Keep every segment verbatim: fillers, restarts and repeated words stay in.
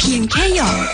พียงแค่หยอก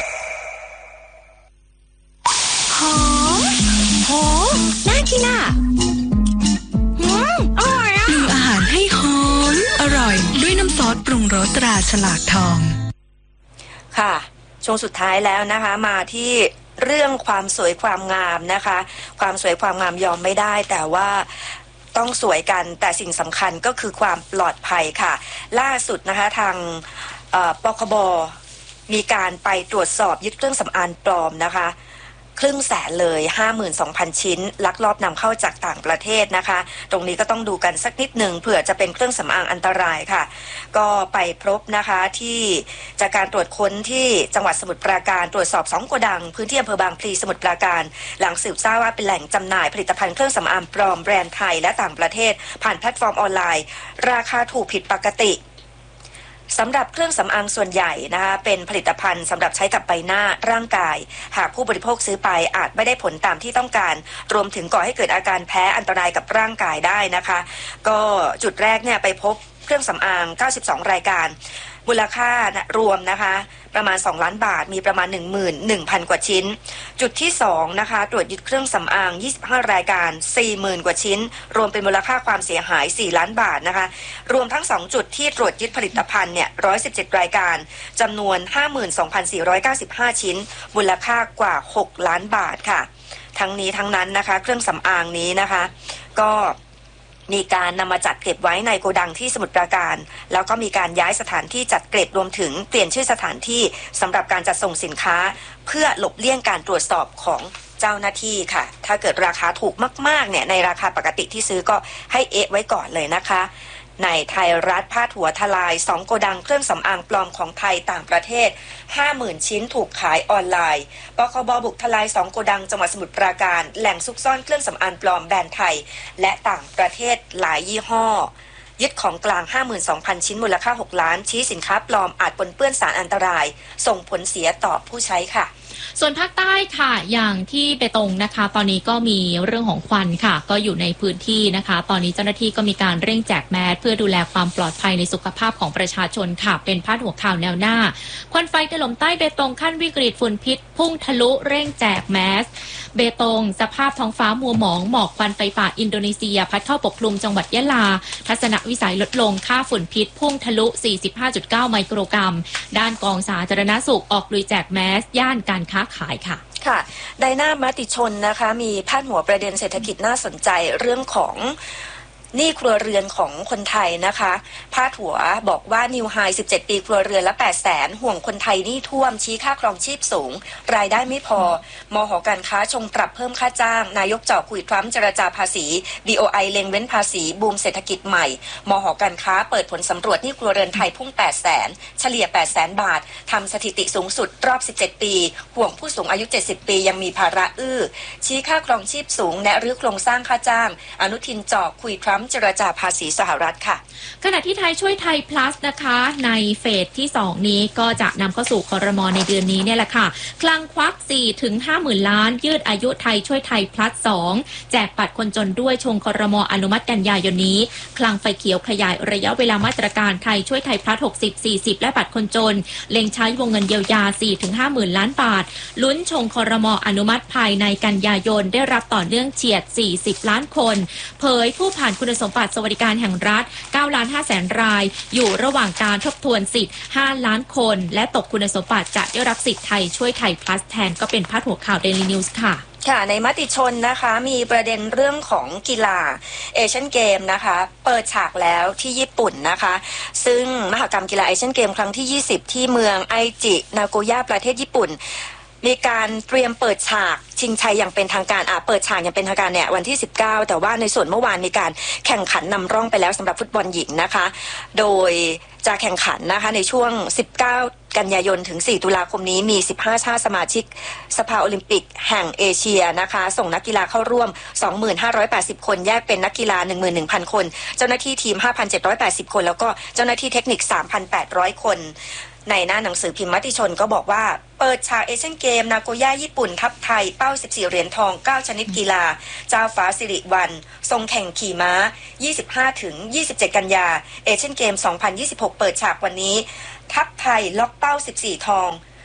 หอมโหน่ากินอ่ะอืมอร่อยอ่ะปรุงอาหารให้หอมอร่อยด้วยน้ำซอสปรุงรสตราฉลากทองค่ะช่วงสุดท้ายแล้วนะคะมาที่เรื่องความสวยความงามนะคะความสวยความงามยอมไม่ได้แต่ว่าต้องสวยกันแต่สิ่งสำคัญก็คือความปลอดภัยค่ะล่าสุดนะคะทางปคบมีการไปตรวจสอบยึดเครื่องสำอางปลอมนะคะครึ่งแสนเลย ห้าหมื่นสองพัน ชิ้นลักลอบนำเข้าจากต่างประเทศนะคะตรงนี้ก็ต้องดูกันสักนิดหนึ่งเผื่อจะเป็นเครื่องสำอางอันตรายค่ะก็ไปพบนะคะที่จากการตรวจค้นที่จังหวัดสมุทรปราการตรวจสอบสองโกดังพื้นที่อำเภอบางพลีสมุทรปราการหลังสืบทราบว่าเป็นแหล่งจำหน่ายผลิตภัณฑ์เครื่องสำอางปลอมแบรนด์ไทยและต่างประเทศผ่านแพลตฟอร์มออนไลน์ราคาถูกผิดปกติสำหรับเครื่องสำอางส่วนใหญ่นะคะเป็นผลิตภัณฑ์สำหรับใช้กับใบหน้าร่างกายหากผู้บริโภคซื้อไปอาจไม่ได้ผลตามที่ต้องการรวมถึงก่อให้เกิดอาการแพ้อันตรายกับร่างกายได้นะคะก็จุดแรกเนี่ยไปพบเครื่องสำอางเก้าสิบสองรายการมูลค่ารวมนะคะประมาณสองล้านบาทมีประมาณ หนึ่งหมื่นหนึ่งพัน กว่าชิ้นจุดที่สองนะคะตรวจยึดเครื่องสำอางยี่สิบห้ารายการ สี่หมื่น กว่าชิ้นรวมเป็นมูลค่าความเสียหายสี่ล้านบาทนะคะรวมทั้งสองจุดที่ตรวจยึดผลิตภัณฑ์เนี่ยหนึ่งร้อยสิบเจ็ดรายการจำนวน ห้าหมื่นสองพันสี่ร้อยเก้าสิบห้า ชิ้นมูลค่ากว่าหกล้านบาทค่ะทั้งนี้ทั้งนั้นนะคะเครื่องสำอางนี้นะคะก็มีการนำมาจัดเก็บไว้ในโกดังที่สมุทรปราการแล้วก็มีการย้ายสถานที่จัดเก็บรวมถึงเปลี่ยนชื่อสถานที่สำหรับการจัดส่งสินค้าเพื่อหลบเลี่ยงการตรวจสอบของเจ้าหน้าที่ค่ะถ้าเกิดราคาถูกมากๆเนี่ยในราคาปกติที่ซื้อก็ให้เอะไว้ก่อนเลยนะคะในไทยรัฐพาดหัวทลายสองโกดังเครื่องสำอางปลอมของไทยต่างประเทศ ห้าหมื่น ชิ้นถูกขายออนไลน์ปคบบุกทลายสองโกดังจังหวัดสมุทรปราการแหล่งซุกซ่อนเครื่องสำอางปลอมแบรนด์ไทยและต่างประเทศหลายยี่ห้อยึดของกลาง ห้าหมื่นสองพัน ชิ้นมูลค่าหกล้านชี้สินค้าปลอมอาจปนเปื้อนสารอันตรายส่งผลเสียต่อผู้ใช้ค่ะส่วนภาคใต้ค่ะอย่างที่เปตงนะคะตอนนี้ก็มีเรื่องของควันค่ะก็อยู่ในพื้นที่นะคะตอนนี้เจ้าหน้าที่ก็มีการเร่งแจกแมสเพื่อดูแลความปลอดภัยในสุขภาพของประชาชนค่ะเป็นพาดหัวข่าวแนวหน้าควันไฟถล่มใต้เบตงขั้นวิกฤตฝุ่นพิษพุ่งทะลุเร่งแจกแมสเบตงสภาพท้องฟ้ามัวหมองหมอกควันไฟป่าอินโดนีเซียพัดเข้าปกคลุมจังหวัดยะลาทัศนวิสัยลดลงค่าฝุ่นพิษพุ่งทะลุ สี่สิบห้าจุดเก้า ไมโครกรัมด้านกองสาธารณสุขออกลุยแจกแมสย่านการค้าขายค่ะค่ะไดนามติชนนะคะมีพาดหัวประเด็นเศรษฐกิจน่าสนใจเรื่องของหนี้ครัวเรือนของคนไทยนะคะพาดหัวบอกว่านิวไฮสิบเจ็ดปีครัวเรือนละแปดแสนห่วงคนไทยหนี้ท่วมชี้ค่าครองชีพสูงรายได้ไม่พอมห.การค้าชงปรับเพิ่มค่าจ้างนายกเจาะคุยทรัมป์เจรจาภาษี บี โอ ไอ เล็งเว้นภาษีบูมเศรษฐกิจใหม่มห.การค้าเปิดผลสำรวจหนี้ครัวเรือนไทยพุ่งแปดแสนเฉลี่ยแปดแสนบาททำสถิติสูงสุดรอบสิบเจ็ดปีห่วงผู้สูงอายุเจ็ดสิบปียังมีภาระอื้อชี้ค่าครองชีพสูงแนะรื้อโครงสร้างค่าจ้างอนุทินเจาะคุยทรัมป์เจรจาภาษีสหรัฐค่ะขณะที่ไทยช่วยไทย plus นะคะในเฟสที่สองนี้ก็จะนำเข้าสู่ครม.ในเดือนนี้เนี่ยแหละค่ะคลังควัก สี่ถึงห้าหมื่น ล้านยืดอายุไทยช่วยไทย plus สองแจกบัตรคนจนด้วยชงครม.อนุมัติกันยายนนี้คลังไฟเขียวขยายระยะเวลามาตรการไทยช่วยไทย plus หกสิบ สี่สิบและบัตรคนจนเล็งใช้วงเงินเยียวยา สี่ถึงห้าหมื่น ล้านบาทลุ้นชงครม.อนุมัติภายในกันยายนได้รับต่อเนื่องเฉียดสี่สิบล้านคนเผยผู้ผ่านคุณสมบัติสวัสดิการแห่งรัฐเก้าล้านห้าแสนรายอยู่ระหว่างการทบทวนสิทธิ์ห้าล้านคนและตกคุณสมบัติจะได้รับสิทธิ์ไทยช่วยไทย plus แทนก็เป็นพาดหัวข่าว Daily News ค่ะค่ะในมติชนนะคะมีประเด็นเรื่องของกีฬาเอเชียนเกมนะคะเปิดฉากแล้วที่ญี่ปุ่นนะคะซึ่งมหกรรมกีฬาเอเชียนเกมครั้งที่ยี่สิบที่เมืองไอจินาโกย่าประเทศญี่ปุ่นมีการเตรียมเปิดฉากชิงชัยอย่างเป็นทางการอ่ะเปิดฉากอย่างเป็นทางการเนี่ยวันที่สิบเก้าแต่ว่าในส่วนเมื่อวานมีการแข่งขันนำร่องไปแล้วสำหรับฟุตบอลหญิงนะคะโดยจะแข่งขันนะคะในช่วงสิบเก้ากันยายนถึงสี่ตุลาคมนี้มีสิบห้าชาติสมาชิกสภาโอลิมปิกแห่งเอเชียนะคะส่งนักกีฬาเข้าร่วม สองพันห้าร้อยแปดสิบ คนแยกเป็นนักกีฬา หนึ่งหมื่นหนึ่งพัน คนเจ้าหน้าที่ทีม ห้าพันเจ็ดร้อยแปดสิบ คนแล้วก็เจ้าหน้าที่เทคนิค สามพันแปดร้อย คนในหน้าหนังสือพิมพ์มติชนก็บอกว่าเปิดฉากเอเชียนเกมนาโกย่าญี่ปุ่นทัพไทยเป้าสิบสี่เหรียญทองเก้าชนิดกีฬาเจ้าฟ้าสิริวัลย์ทรงแข่งขี่ม้า ยี่สิบห้าถึงยี่สิบเจ็ด กันยาเอเชียนเกม สองพันยี่สิบหก เปิดฉากวันนี้ทัพไทยล็อกเป้าสิบสี่ทอง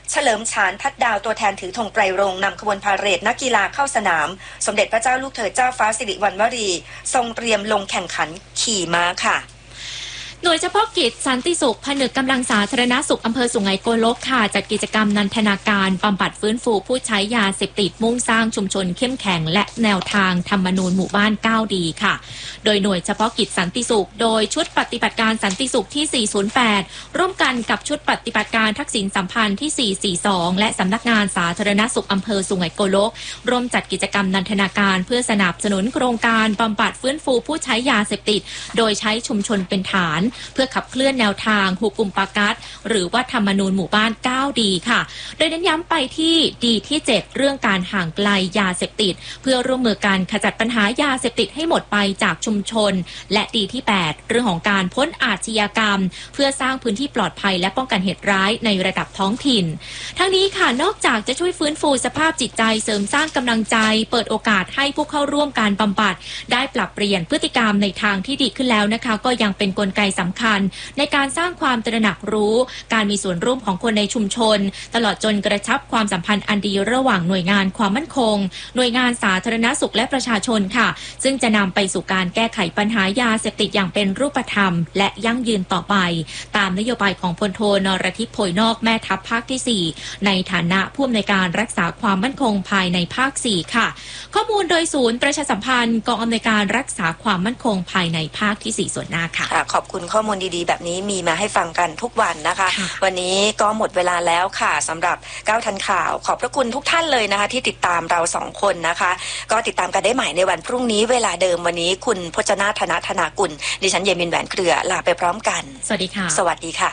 เฉลิมฉานทัดดาวตัวแทนถือธงไตรรงค์นำขบวนพาเหรดนักกีฬาเข้าสนามสมเด็จพระเจ้าลูกเธอเจ้าฟ้าสิริวัณวรีทรงเตรียมลงแข่งขันขี่ม้าค่ะหน่วยเฉพาะกิจสันติสุขผนึกกำลังสาธารณสุขอำเภอสุไหงโกลกค่ะจัดกิจกรรมนันทนาการบำบัดฟื้นฟูผู้ใช้ยาเสพติดมุ่งสร้างชุมชนเข้มแข็งและแนวทางธรรมนูญหมู่บ้านก้าวดีค่ะโดยหน่วยเฉพาะกิจสันติสุขโดยชุดปฏิบัติการสันติสุขที่สี่ศูนย์แปดร่วมกันกับชุดปฏิบัติการทักษิณสัมพันธ์ที่สี่สี่สองและสำนักงานสาธารณสุขอำเภอสุไหงโกลกร่วมจัดกิจกรรมนันทนาการเพื่อสนับสนุนโครงการบำบัดฟื้นฟูผู้ใช้ยาเสพติดโดยใช้ชุมชนเป็นฐานเพื่อขับเคลื่อนแนวทางหุกุมปากัสหรือว่าธรรมนูญหมู่บ้านก้าวดีค่ะโดยเน้นย้ำไปที่ดีที่เจ็ดเรื่องการห่างไกลยาเสพติดเพื่อร่วมมือกันขจัดปัญหายาเสพติดให้หมดไปจากชุมชนและดีที่แปดเรื่องของการพ้นอาชญากรรมเพื่อสร้างพื้นที่ปลอดภัยและป้องกันเหตุร้ายในระดับท้องถิ่นทั้งนี้ค่ะนอกจากจะช่วยฟื้นฟูสภาพจิตใจเสริมสร้างกำลังใจเปิดโอกาสให้ผู้เข้าร่วมการบำบัดได้ปรับเปลี่ยนพฤติกรรมในทางที่ดีขึ้นแล้วนะคะก็ยังเป็นกลไกสำคัญในการสร้างความตระหนักรู้การมีส่วนร่วมของคนในชุมชนตลอดจนกระชับความสัมพันธ์อันดีระหว่างหน่วยงานความมั่นคงหน่วยงานสาธารณสุขและประชาชนค่ะซึ่งจะนำไปสู่การแก้ไขปัญหายาเสพติดอย่างเป็นรูปธรรมและยั่งยืนต่อไปตามนโยบายของพลโทนรทิพย์โพยนอกแม่ทัพภาคที่สี่ในฐานะผู้อำนวยการรักษาความมั่นคงภายในภาคสี่ค่ะข้อมูลโดยศูนย์ประชาสัมพันธ์กองอำนวยการรักษาความมั่นคงภายในภาคที่สี่ส่วนหน้าค่ะขอบคุณข้อมูลดีๆแบบนี้มีมาให้ฟังกันทุกวันนะคะวันนี้ก็หมดเวลาแล้วค่ะสำหรับก้าวทันข่าวขอบพระคุณทุกท่านเลยนะคะที่ติดตามเราสองคนนะคะก็ติดตามกันได้ใหม่ในวันพรุ่งนี้เวลาเดิมวันนี้คุณพจนาธนธนากุลดิฉันเยมินแหวนเครือลาไปพร้อมกันสวัสดีค่ะสวัสดีค่ะ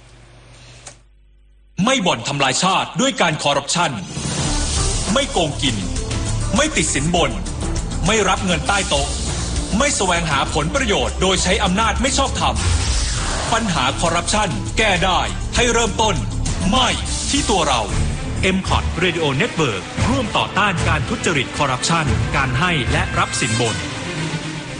ไม่บ่อนทำลายชาติด้วยการคอร์รัปชันไม่โกงกินไม่ติดสินบนไม่รับเงินใต้โต๊ะไม่แสวงหาผลประโยชน์โดยใช้อำนาจไม่ชอบธรรมปัญหาคอร์รัปชันแก้ได้ให้เริ่มต้นไม่ที่ตัวเรา เอ็ม คอท Radio Network ร่วมต่อต้านการทุจริตคอร์รัปชันการให้และรับสินบน